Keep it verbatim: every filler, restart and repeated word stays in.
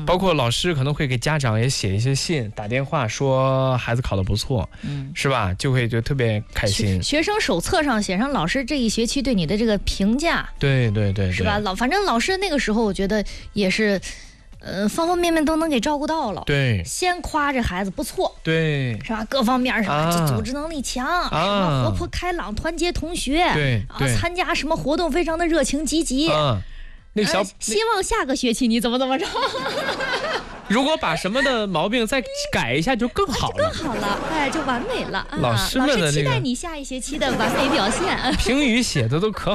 包括老师可能会给家长也写一些信，打电话说孩子考得不错，嗯，是吧？就会觉得特别开心。 学生手册上写上老师这一学期对你的这个评价， 对对 对, 对， 是吧？老反正老师那个时候我觉得也是。呃，方方面面都能给照顾到了。 对， 先夸这孩子不错， 对， 是吧？各方面什么、啊、这组织能力强，啊、什么活泼开朗、团结同学， 对， 对啊，参加什么活动非常的热情积极。 啊，那小、 呃、希望下个学期你怎么怎么着。 如果把什么的毛病再改一下，就更好了， 更好了，哎，就完美了。 老师们的、这个、 老师期待你下一学期的完美表现。 评语写的都可好。